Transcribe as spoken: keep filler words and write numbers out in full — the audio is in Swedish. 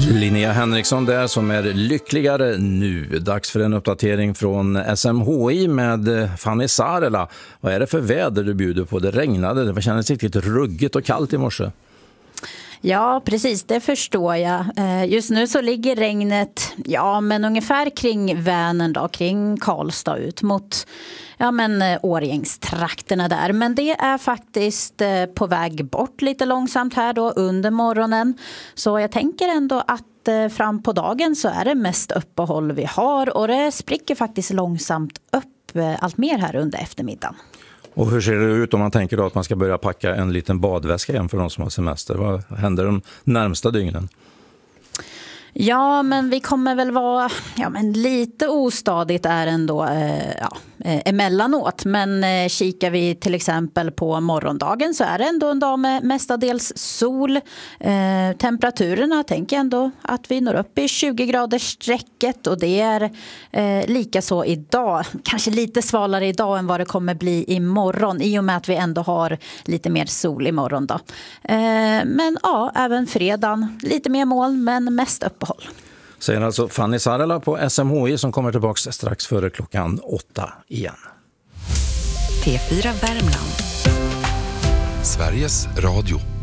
Linnea Henriksson där som är lyckligare nu. Dags för en uppdatering från S M H I med Fanny Sarela. Vad är det för väder du bjuder på? Det regnade, det kändes riktigt ruggigt och kallt i morse. Ja, precis, det förstår jag. Just nu så ligger regnet ja, men ungefär kring Vänern då, kring Karlstad ut mot ja, men Årjängstrakterna där. Men det är faktiskt på väg bort lite långsamt här då under morgonen. Så jag tänker ändå att fram på dagen så är det mest uppehåll vi har och det spricker faktiskt långsamt upp allt mer här under eftermiddagen. Och hur ser det ut om man tänker då att man ska börja packa en liten badväska igen för de som har semester? Vad händer de närmsta dygnen? Ja, men vi kommer väl vara ja, men lite ostadigt är ändå eh, ja, emellanåt. Men eh, kikar vi till exempel på morgondagen så är det ändå en dag med mestadels sol. Eh, temperaturerna tänker jag ändå att vi når upp i tjugo graders strecket och det är eh, lika så idag. Kanske lite svalare idag än vad det kommer bli imorgon i och med att vi ändå har lite mer sol imorgon då. Eh, men ja, även fredagen lite mer moln men mest uppehåll. Säger alltså Fanny Sarela på S M H I som kommer tillbaka strax före klockan åtta igen. P fyra Värmland. Sveriges Radio.